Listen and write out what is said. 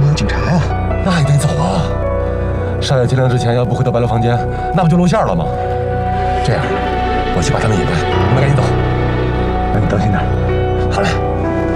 有警察呀。 那也得走啊！上夜天亮之前要不回到白楼房间，那不就露馅了吗？这样，我去把他们引来，你们赶紧走。 那你当心点。 好嘞。